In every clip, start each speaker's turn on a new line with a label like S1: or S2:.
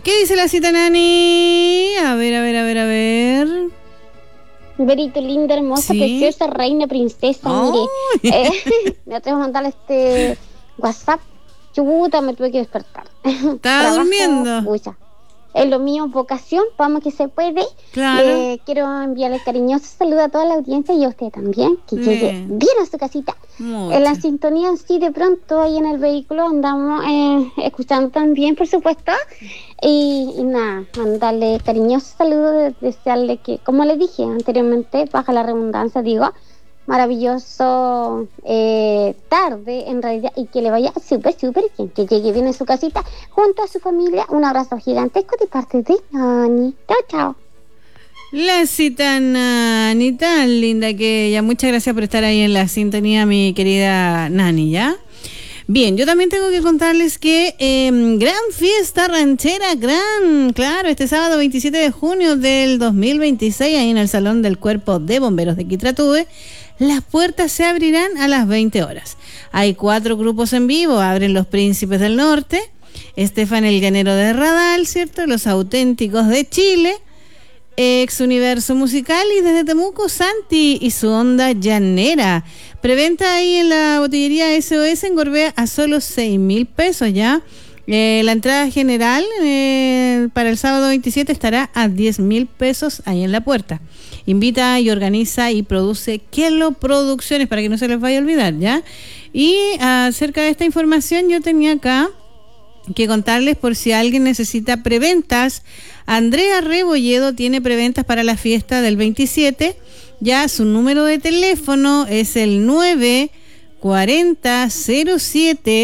S1: ¿Qué dice la cita, Nani? A ver.
S2: Verito, linda, hermosa,
S1: ¿Sí?
S2: preciosa, reina, princesa,
S1: Oh.
S2: mire. Me atrevo a mandarle este WhatsApp. Chuta, me tuve que despertar.
S1: Estaba durmiendo.
S2: Pucha. Es lo mío, vocación, vamos que se puede.
S1: Claro.
S2: Quiero enviarle cariñoso saludo a toda la audiencia y a usted también, que llegue bien a su casita. En la sintonía, sí, de pronto ahí en el vehículo andamos escuchando también, por supuesto. Y nada, mandarle cariñoso saludo, desearle que, como le dije anteriormente, baja la redundancia, digo, maravilloso tarde en realidad, y que le vaya súper bien, que llegue bien a su casita junto a su familia. Un abrazo gigantesco de parte de Nani. Chao.
S1: La cita, Nani, tan linda que ella. Muchas gracias por estar ahí en la sintonía, mi querida Nani, ¿ya? Bien, yo también tengo que contarles que gran fiesta ranchera, claro, este sábado 27 de junio del 2026, ahí en el Salón del Cuerpo de Bomberos de Quitratúe, las puertas se abrirán a las 20 horas. Hay 4 grupos en vivo, abren los Príncipes del Norte, Estefan el Llanero de Radal, ¿cierto? Los Auténticos de Chile, Ex Universo Musical, y desde Temuco, Santi y su onda llanera. Preventa ahí en la botillería SOS en Gorbea a solo 6.000 pesos, ¿ya? La entrada general para el sábado 27 estará a 10.000 pesos ahí en la puerta. Invita y organiza y produce Kelo Producciones, para que no se les vaya a olvidar, ¿ya? Y acerca de esta información yo tenía acá que contarles, por si alguien necesita preventas. Andrea Rebolledo tiene preventas para la fiesta del 27. Ya su número de teléfono es el 940 07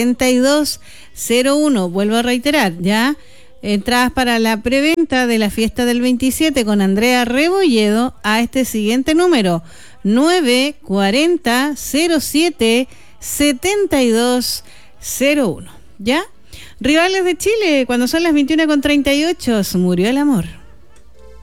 S1: 7201. Vuelvo a reiterar, ya. Entradas para la preventa de la fiesta del 27 con Andrea Rebolledo a este siguiente número: 940 07 7201. ¿Ya? Rivales de Chile, cuando son las 21:38, murió el amor.